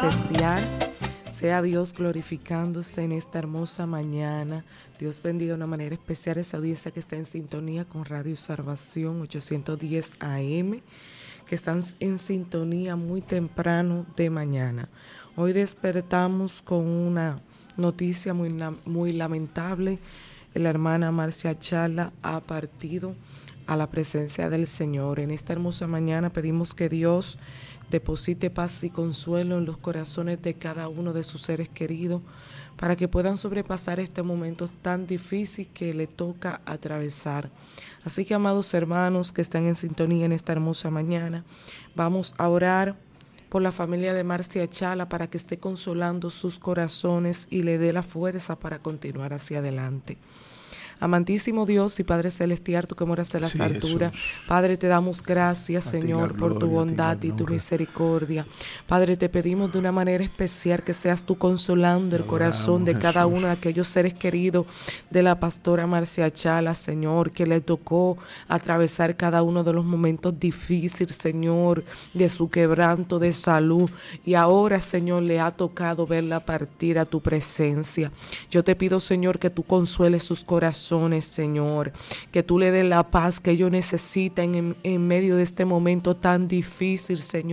especial. Sea Dios glorificándose en esta hermosa mañana. Dios bendiga de una manera especial a esa audiencia que está en sintonía con Radio Salvación 810 AM, que están en sintonía muy temprano de mañana. Hoy despertamos con una noticia muy lamentable. La hermana Marcia Chala ha partido a la presencia del Señor. En esta hermosa mañana pedimos que Dios deposite paz y consuelo en los corazones de cada uno de sus seres queridos para que puedan sobrepasar este momento tan difícil que le toca atravesar. Así que, amados hermanos que están en sintonía en esta hermosa mañana, vamos a orar por la familia de Marcia Chala para que esté consolando sus corazones y le dé la fuerza para continuar hacia adelante. Amantísimo Dios y Padre Celestial, tú que moras en las alturas, Padre, te damos gracias, Señor, por tu bondad y tu misericordia. Padre, te pedimos de una manera especial que seas tú consolando el corazón de cada uno de aquellos seres queridos de la pastora Marcia Chala, Señor, que le tocó atravesar cada uno de los momentos difíciles, Señor, de su quebranto de salud. Y ahora, Señor, le ha tocado verla partir a tu presencia. Yo te pido, Señor, que tú consueles sus corazones, Señor, que tú le des la paz que ellos necesitan en medio de este momento tan difícil, Señor.